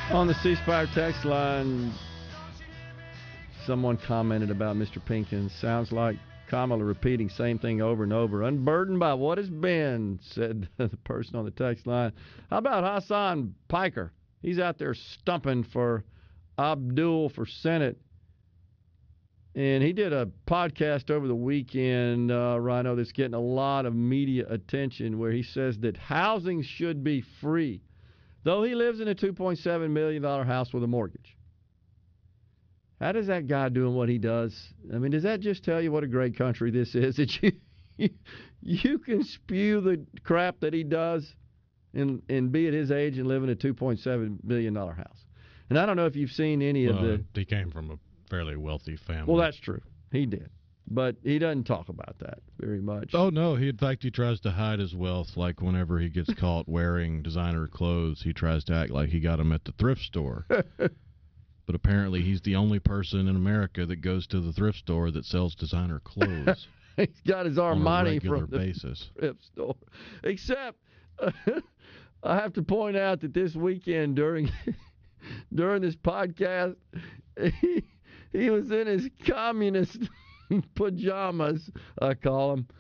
On the C Spire text line, someone commented about Mr. Pinkins. Sounds like Kamala repeating same thing over and over. Unburdened by what has been, said the person on the text line. How about Hassan Piker? He's out there stumping for Abdul for Senate. And he did a podcast over the weekend, Rhino, that's getting a lot of media attention, where he says that housing should be free, though he lives in a $2.7 million house with a mortgage. How does that guy doing what he does? I mean, does that just tell you what a great country this is? That you can spew the crap that he does and be at his age and live in a $2.7 million house. And I don't know if you've seen any of the... He came from a fairly wealthy family. Well, that's true. He did. But he doesn't talk about that very much. Oh, no. In fact, he tries to hide his wealth. Like whenever he gets caught wearing designer clothes, he tries to act like he got them at the thrift store. But apparently he's the only person in America that goes to the thrift store that sells designer clothes. He's got his Armani from the basis. Thrift store. Except, I have to point out that this weekend during this podcast, he was in his communist pajamas, I call them.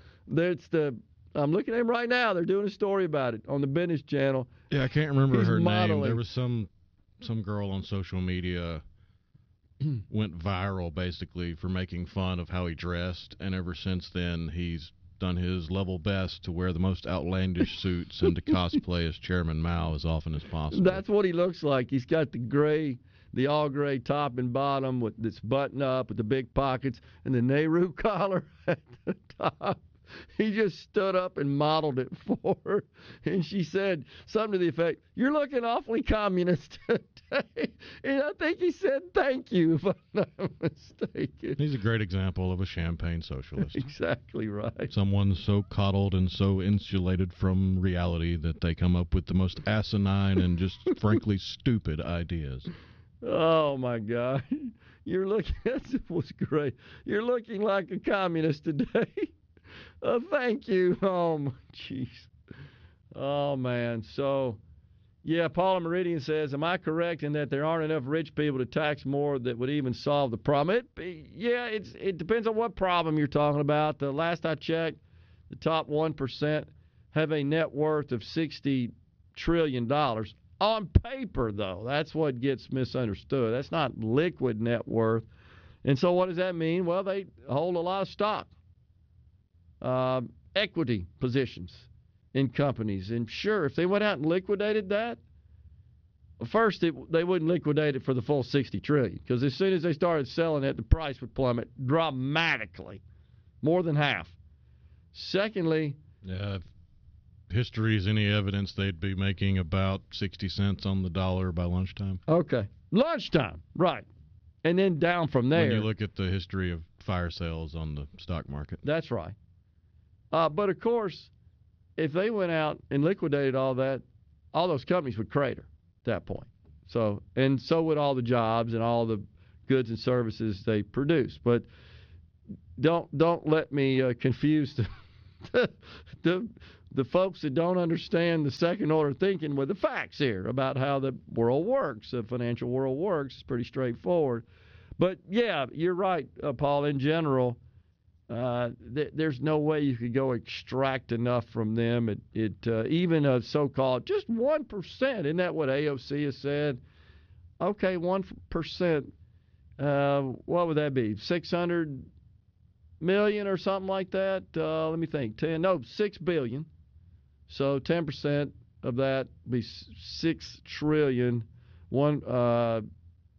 I'm looking at him right now. They're doing a story about it on the Business Channel. Yeah, I can't remember her modeling. name. There was some girl on social media went viral basically for making fun of how he dressed, and ever since then he's done his level best to wear the most outlandish suits and to cosplay as Chairman Mao as often as possible. That's what he looks like. He's got the all gray top and bottom with this button up with the big pockets and the Nehru collar at the top. He just stood up and modeled it for her. And she said something to the effect, "You're looking awfully communist today." And I think he said, "Thank you," if I'm not mistaken. He's a great example of a champagne socialist. Exactly right. Someone so coddled and so insulated from reality that they come up with the most asinine and just frankly stupid ideas. Oh, my God. That was great. You're looking like a communist today. Thank you. Oh, jeez. Oh, man. So, yeah, Paula Meridian says, am I correct in that there aren't enough rich people to tax more that would even solve the problem? It depends on what problem you're talking about. The last I checked, the top 1% have a net worth of $60 trillion. On paper, though, that's what gets misunderstood. That's not liquid net worth. And so what does that mean? Well, they hold a lot of stock. Equity positions in companies. And sure, if they went out and liquidated that, first they wouldn't liquidate it for the full $60 trillion, because as soon as they started selling it, the price would plummet dramatically, more than half. Secondly, if history is any evidence, they'd be making about 60 cents on the dollar by lunchtime. Okay, lunchtime, right, and then down from there. When you look at the history of fire sales on the stock market. That's right. But, of course, if they went out and liquidated all that, all those companies would crater at that point. So would all the jobs and all the goods and services they produce. But don't let me confuse the folks that don't understand the second-order thinking with the facts here about how the world works, the financial world works. It's pretty straightforward. But, yeah, you're right, Paul, in general. There's no way you could go extract enough from them. Even a so-called just 1%, isn't that what AOC has said? Okay, 1%. What would that be? 600 million or something like that? Let me think. 6 billion. So 10% of that would be 6 trillion. 1%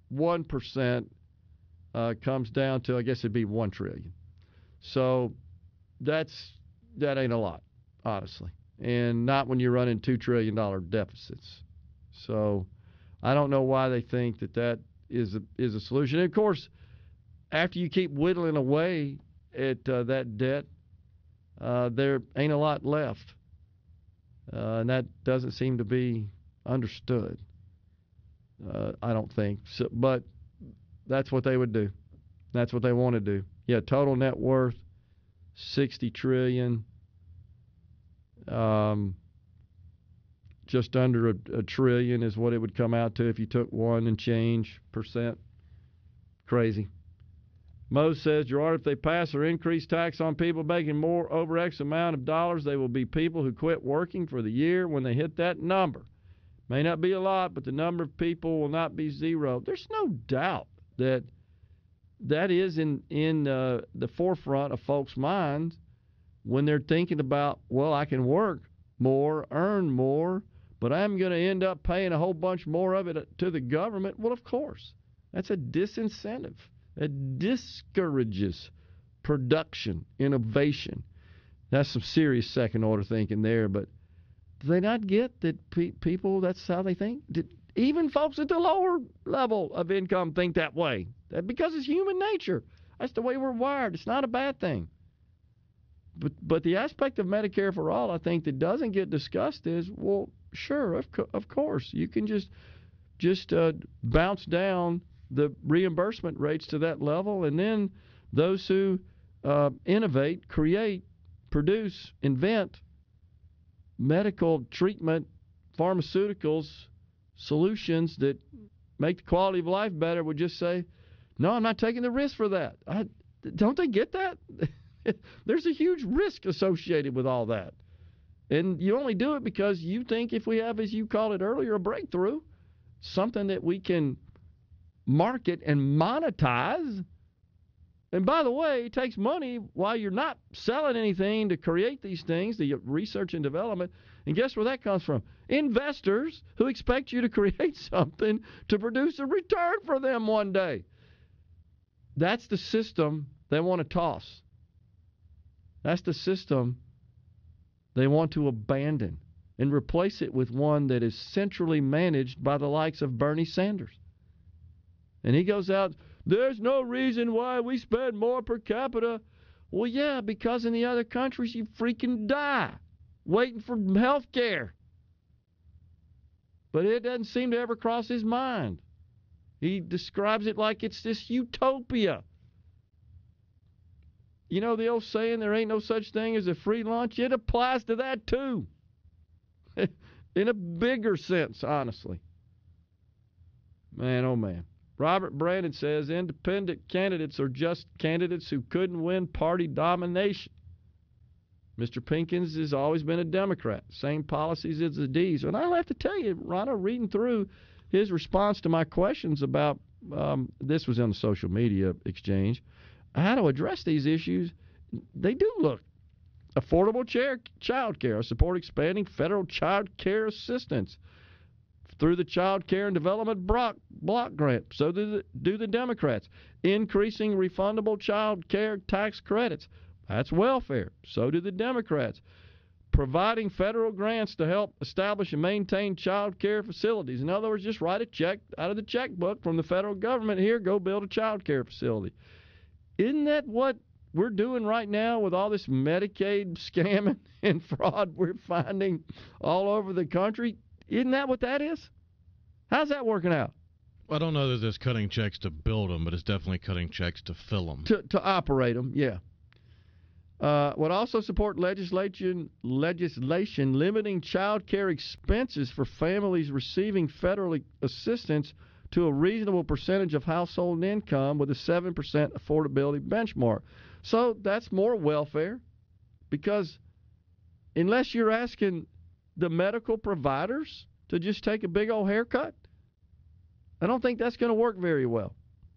comes down to, I guess it'd be 1 trillion. So that ain't a lot, honestly, and not when you're running $2 trillion deficits. So I don't know why they think that is a solution. And of course, after you keep whittling away at that debt, there ain't a lot left, and that doesn't seem to be understood. I don't think so, but that's what they would do. That's what they want to do. Yeah, total net worth, $60 trillion. just under a trillion is what it would come out to if you took 1 and change %. Crazy. Mo says, Gerard, if they pass or increase tax on people making more over X amount of dollars, they will be people who quit working for the year when they hit that number. May not be a lot, but the number of people will not be zero. There's no doubt that is in the forefront of folks' minds when they're thinking about, well, I can work more, earn more, but I'm going to end up paying a whole bunch more of it to the government. Well, of course. That's a disincentive. It discourages production, innovation. That's some serious second-order thinking there, but do they not get that people, that's how they think? Even folks at the lower level of income think that way. Because it's human nature. That's the way we're wired. It's not a bad thing. But the aspect of Medicare for all, I think, that doesn't get discussed is, well, sure, of course. You can just bounce down the reimbursement rates to that level, and then those who innovate, create, produce, invent medical treatment, pharmaceuticals, solutions that make the quality of life better would just say, no, I'm not taking the risk for that. Don't they get that? There's a huge risk associated with all that. And you only do it because you think if we have, as you called it earlier, a breakthrough, something that we can market and monetize. And by the way, it takes money while you're not selling anything to create these things, the research and development. And guess where that comes from? Investors who expect you to create something to produce a return for them one day. That's the system they want to toss. That's the system they want to abandon and replace it with one that is centrally managed by the likes of Bernie Sanders. And he goes out, there's no reason why we spend more per capita. Well, yeah, because in the other countries you freaking die waiting for health care. But it doesn't seem to ever cross his mind. He describes it like it's this utopia. You know the old saying, there ain't no such thing as a free lunch? It applies to that too. In a bigger sense, honestly. Man, oh man. Robert Brandon says independent candidates are just candidates who couldn't win party domination. Mr. Pinkins has always been a Democrat. Same policies as the D's. And I'll have to tell you, Rhino, reading through his response to my questions about, this was on the social media exchange, how to address these issues, they do look. Affordable child care. I support expanding federal child care assistance through the Child Care and Development Block Grant. So do the Democrats. Increasing refundable child care tax credits. That's welfare. So do the Democrats. Providing federal grants to help establish and maintain child care facilities. In other words, just write a check out of the checkbook from the federal government. Here, go build a child care facility. Isn't that what we're doing right now with all this Medicaid scamming and fraud we're finding all over the country? Isn't that what that is? How's that working out? Well, I don't know that it's cutting checks to build them, but it's definitely cutting checks to fill them. To operate them, yeah. Would also support legislation limiting child care expenses for families receiving federal assistance to a reasonable percentage of household income with a 7% affordability benchmark. So that's more welfare, because unless you're asking the medical providers to just take a big old haircut, I don't think that's going to work very well.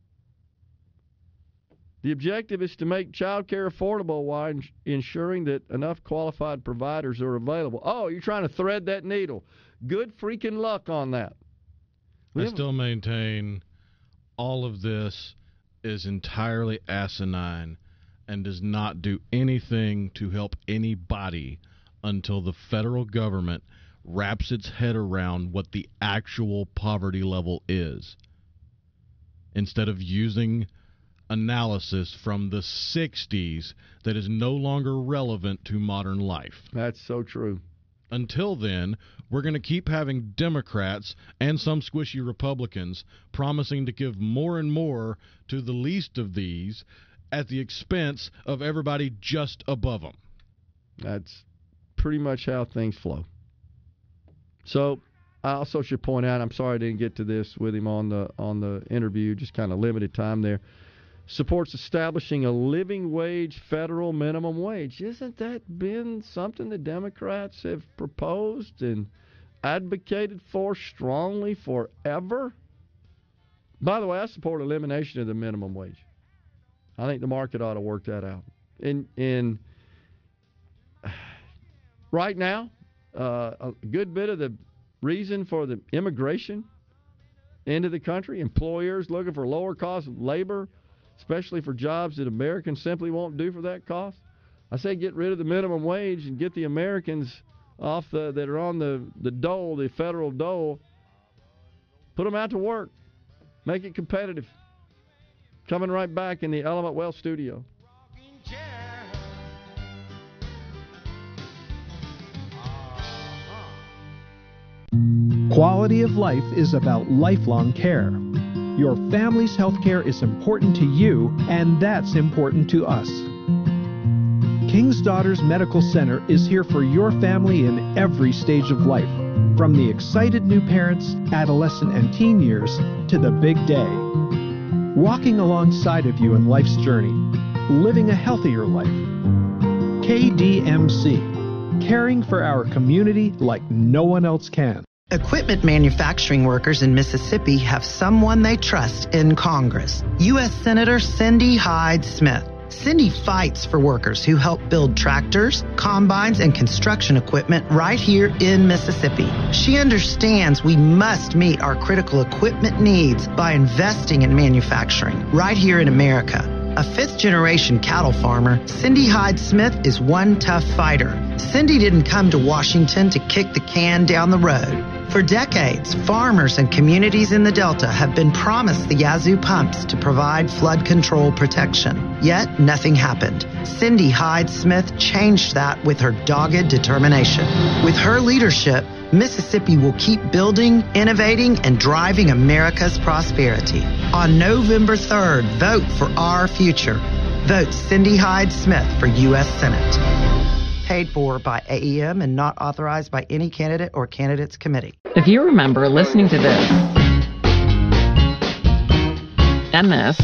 The objective is to make child care affordable while ensuring that enough qualified providers are available. Oh, you're trying to thread that needle. Good freaking luck on that. I still maintain all of this is entirely asinine and does not do anything to help anybody until the federal government wraps its head around what the actual poverty level is, instead of using analysis from the 60s that is no longer relevant to modern life. That's so true. Until then, we're going to keep having Democrats and some squishy Republicans promising to give more and more to the least of these at the expense of everybody just above them. That's pretty much how things flow. So I also should point out, I'm sorry I didn't get to this with him on the interview, just kind of limited time there. Supports establishing a living wage, federal minimum wage. Isn't that been something the Democrats have proposed and advocated for strongly forever? By the way, I support elimination of the minimum wage. I think the market ought to work that out. In right now, a good bit of the reason for the immigration into the country, employers looking for lower cost labor, especially for jobs that Americans simply won't do for that cost. I say get rid of the minimum wage and get the Americans off that are on the dole, the federal dole. Put them out to work. Make it competitive. Coming right back in the Element Wealth studio. Quality of life is about lifelong care. Your family's health care is important to you, and that's important to us. King's Daughters Medical Center is here for your family in every stage of life, from the excited new parents, adolescent and teen years, to the big day. Walking alongside of you in life's journey, living a healthier life. KDMC, caring for our community like no one else can. Equipment manufacturing workers in Mississippi have someone they trust in Congress. U.S. Senator Cindy Hyde Smith. Cindy fights for workers who help build tractors, combines, and construction equipment right here in Mississippi. She understands we must meet our critical equipment needs by investing in manufacturing right here in America. A fifth-generation cattle farmer, Cindy Hyde Smith is one tough fighter. Cindy didn't come to Washington to kick the can down the road. For decades, farmers and communities in the Delta have been promised the Yazoo pumps to provide flood control protection. Yet, nothing happened. Cindy Hyde Smith changed that with her dogged determination. With her leadership, Mississippi will keep building, innovating, and driving America's prosperity. On November 3rd, vote for our future. Vote Cindy Hyde Smith for U.S. Senate. Paid for by AEM and not authorized by any candidate or candidates committee. If you remember listening to this, and this,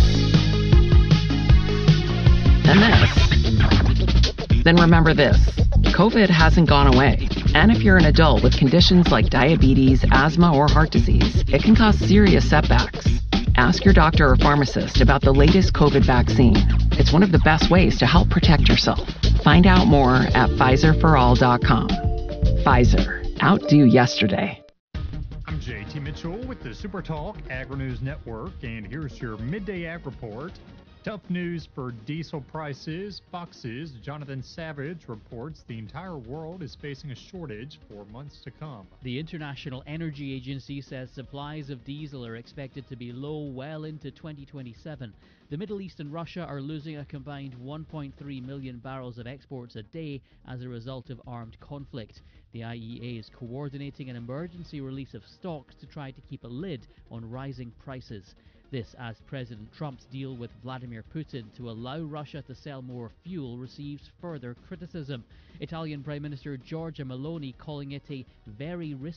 and this, then remember this. COVID hasn't gone away. And if you're an adult with conditions like diabetes, asthma, or heart disease, it can cause serious setbacks. Ask your doctor or pharmacist about the latest COVID vaccine. It's one of the best ways to help protect yourself. Find out more at PfizerForAll.com. Pfizer. Outdo yesterday. I'm JT Mitchell with the Super Talk Agri-News Network, and here's your Midday Ag Report. Tough news for diesel prices. Fox's Jonathan Savage reports the entire world is facing a shortage for months to come. The International Energy Agency says supplies of diesel are expected to be low well into 2027. The Middle East and Russia are losing a combined 1.3 million barrels of exports a day as a result of armed conflict. The IEA is coordinating an emergency release of stocks to try to keep a lid on rising prices. This as President Trump's deal with Vladimir Putin to allow Russia to sell more fuel receives further criticism. Italian Prime Minister Giorgia Meloni calling it a very risky